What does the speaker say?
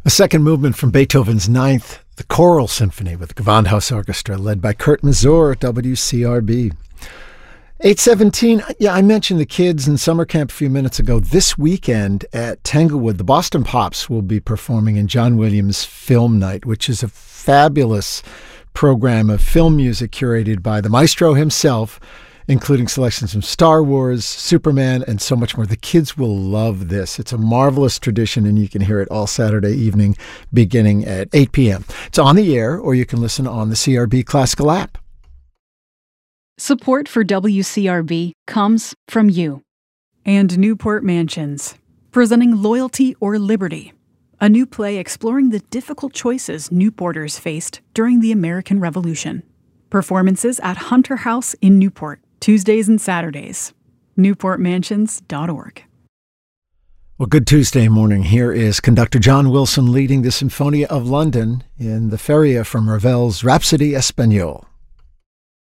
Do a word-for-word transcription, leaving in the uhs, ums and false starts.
A second movement from Beethoven's Ninth, the Choral Symphony with the Gewandhaus Orchestra, led by Kurt Masur, W C R B. eight seventeen, yeah, I mentioned the kids in summer camp a few minutes ago. This weekend at Tanglewood, the Boston Pops will be performing in John Williams Film Night, which is a fabulous program of film music curated by the maestro himself, including selections from Star Wars, Superman, and so much more. The kids will love this. It's a marvelous tradition, and you can hear it all Saturday evening beginning at eight p.m. It's on the air, or you can listen on the C R B Classical app. Support for W C R B comes from you. And Newport Mansions, presenting Loyalty or Liberty, a new play exploring the difficult choices Newporters faced during the American Revolution. Performances at Hunter House in Newport, Tuesdays and Saturdays. newport mansions dot org. Well, good Tuesday morning. Here is conductor John Wilson leading the Sinfonia of London in the Feria from Ravel's Rhapsody Espagnole.